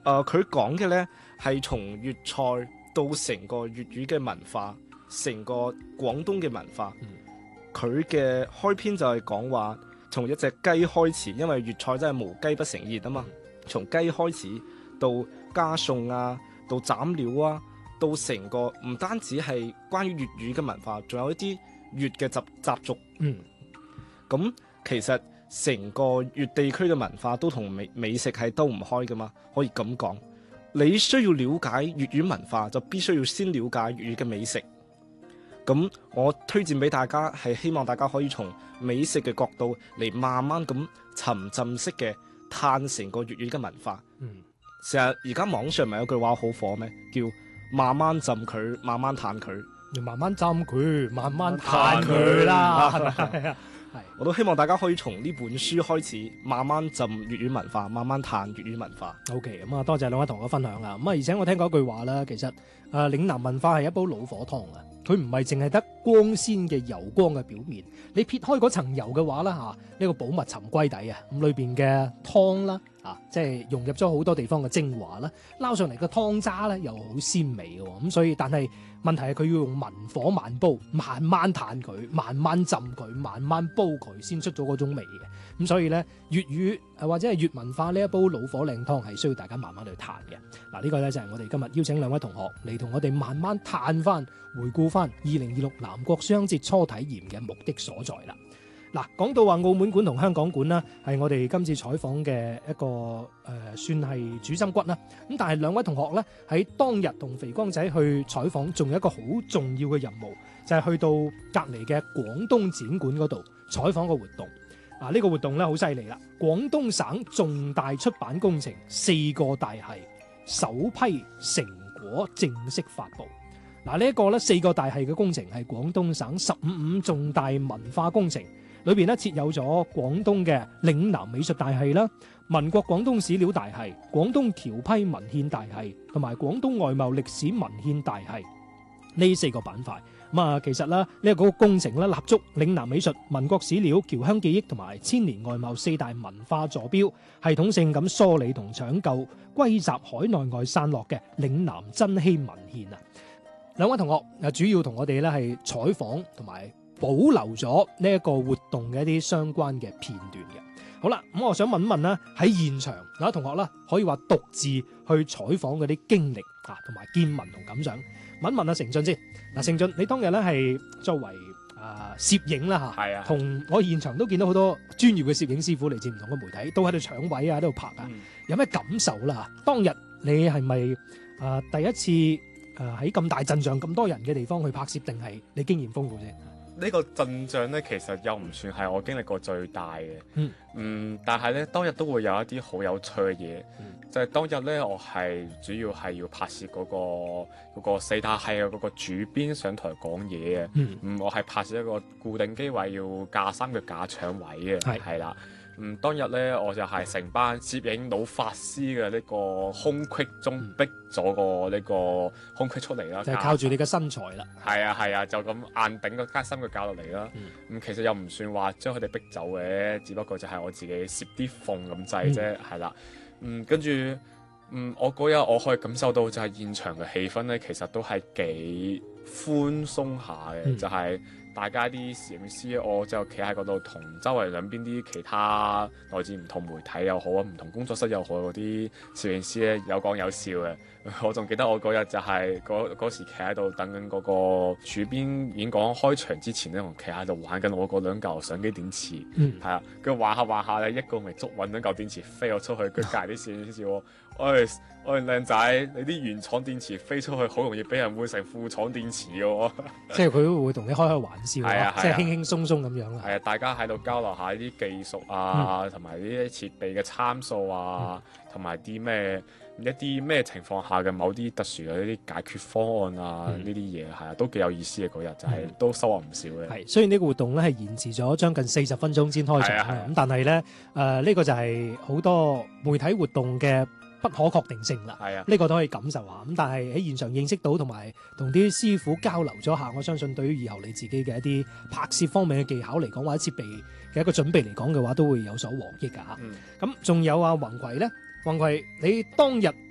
佢講嘅呢係從粵菜到成個粵語嘅文化，成個廣東嘅文化。佢嘅開篇就係講話從一隻雞開始，因為粵菜真係無雞不成宴啊嘛。從雞開始到加餸啊，到斬料啊，到成個唔單止係關於粵語嘅文化，仲有一啲粵嘅習俗。咁其實成個粵地區嘅文化都同美食係兜唔開噶嘛，可以咁講。你需要了解粵語文化，就必須要先了解粵語嘅美食。咁我推薦俾大家係希望大家可以從美食嘅角度嚟慢慢咁沉浸式嘅嘆成個粵語嘅文化。成日而家網上咪有句話好火咩？叫慢慢浸佢，慢慢嘆佢。 要慢慢浸佢，慢慢嘆佢啦。係， 我都希望大家可以從呢本書開始，慢慢浸粵語文化，慢慢嘆粵語文化。 OK， 咁啊，多謝兩位同學分享啦。咁啊，而且我聽過一句話啦，其實嶺南文化係一煲老火湯啊。佢唔係淨係得光鮮嘅油光嘅表面，你撇開嗰層油嘅話啦呢個寶物沉歸底啊，咁裏邊嘅湯啦即係融入咗好多地方嘅精華啦，撈上嚟嘅湯渣咧又好鮮美嘅，咁所以但係問題係佢要用文火慢煲，慢慢嘆佢，慢慢浸佢，慢慢煲佢，先出咗嗰種味嘅。咁所以咧粵語或者係粵文化呢一煲老火靚湯係需要大家慢慢去嘆嘅。嗱，呢個咧就係我哋今日邀請兩位同學嚟同我哋慢慢嘆翻、回顧翻2026南國書香節初體驗嘅目的所在啦。嗱，講到話澳門館同香港館啦，係我哋今次採訪嘅一個算係主心骨啦。咁但係兩位同學咧喺當日同肥光仔去採訪，仲有一個好重要嘅任務，就係去到隔離嘅廣東展館嗰度採訪個活動。呢個活動咧好犀利啦！廣東省重大出版工程4個大系首批成果正式發布。呢一個咧4個大系嘅工程係廣東省15重大文化工程。裏邊咧設有咗廣東嘅嶺南美術大系啦、民國廣東史料大系、廣東僑批文獻大系同埋廣東外貿歷史文獻大系呢4個板塊。其實呢一個工程咧立足嶺南美術、民國史料、僑鄉記憶同埋千年外貿4大文化座標，系統性咁梳理同搶救歸集海內外散落嘅嶺南珍稀文獻啊！兩位同學主要同我哋咧係採訪同埋保留咗呢一個活動嘅一啲相關嘅片段嘅。好啦，咁我想問一問啦，喺現場有啲同學啦，可以話獨自去採訪嗰啲經歷同埋見聞同感想。問一問阿成俊先。成俊，你當日咧係作為攝影啦嚇，同我現場都見到好多專業嘅攝影師傅嚟自唔同嘅媒體，都喺度搶位啊，喺度拍啊，有咩感受啦？當日你係咪第一次喺咁大陣仗咁多人嘅地方去拍攝，定係你經驗豐富啫？ 呢個陣仗咧，其實又唔算係我經歷過最大嘅。但係咧，當日都會有一啲好有趣嘅嘢。就係當日咧，我係主要係要拍攝嗰個4大系嘅嗰個主編上台講嘢嘅。我係拍攝一個固定機位要架3個架搶位嘅，係啦。當日咧，我就係成班攝影老法師嘅呢個空隙中逼咗個呢個空隙出嚟啦， 就係靠住你嘅身材啦。 係啊，就咁硬頂個加3個架落嚟啦。其實又唔算話將佢哋逼走嘅，只不過就係我自己攝啲縫咁滯啫，係啦。跟住我嗰日我可以感受到就係現場嘅氣氛咧，其實都係幾寬鬆下嘅，就係大家啲攝影師，我就企喺嗰度同周圍兩邊啲其他來自唔同媒體又好啊，唔同工作室又好嗰啲攝影師咧有講有笑嘅。我仲記得我嗰日就係嗰時企喺度等緊嗰個主編演講開場之前咧，我企喺度玩緊我嗰2嚿相機電池，係啊，佢玩下咧，一個未捉穩2嚿電池飛咗出去，佢隔離啲攝影師笑我，喂靚仔，你啲原廠電池飛出去好容易俾人換成副廠電池嘅。 即係佢會同你開玩笑，即係輕輕鬆鬆咁樣啦。 係啊，大家喺度交流下啲技術啊，同埋呢啲設備嘅參數啊，同埋啲一啲咩情況下嘅某啲特殊嘅呢啲解決方案啊，呢啲嘢係啊，都幾有意思嘅。嗰日就係都收穫唔少嘅。係，雖然呢個活動咧係延遲咗將近40分鐘先開場咁但係咧呢個就係好多媒體活動嘅不可確定性啦。係啊，呢個都可以感受下。咁但係喺現場認識到同埋同啲師傅交流咗下，我相信對於以後你自己嘅一啲拍攝方面嘅技巧嚟講，或者設備嘅一個準備嚟講嘅話，都會有所獲益㗎嚇。咁仲有宏葵咧。宏葵，你當日